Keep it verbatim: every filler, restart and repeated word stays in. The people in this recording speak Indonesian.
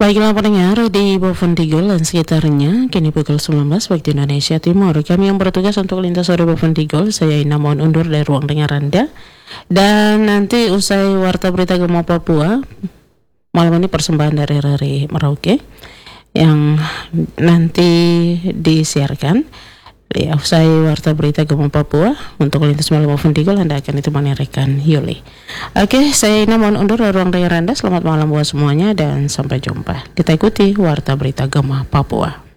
Baiklah pendengar di Bovendigul dan sekitarnya, kini pukul sembilan belas waktu Indonesia Timur. Kami yang bertugas untuk lintas sore Bovendigul, saya Ina mohon undur dari ruang dengar Anda. Dan nanti usai Warta Berita Gema Papua, malam ini persembahan dari Rari Merauke yang nanti disiarkan. Ya, usai Warta Berita Gema Papua untuk lintas malam Bovendigul, Anda akan ditemani rekan Yuli. Oke, saya Ina mohon undur dari ruang dengar Anda. Selamat malam buat semuanya dan sampai jumpa. Kita ikuti Warta Berita Gema Papua.